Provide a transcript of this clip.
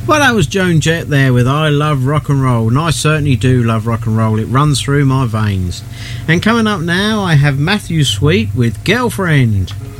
Well, that was Joan Jett there with I Love Rock and Roll, and I certainly do love rock and roll. It runs through my veins. And coming up now, I have Matthew Sweet with Girlfriend.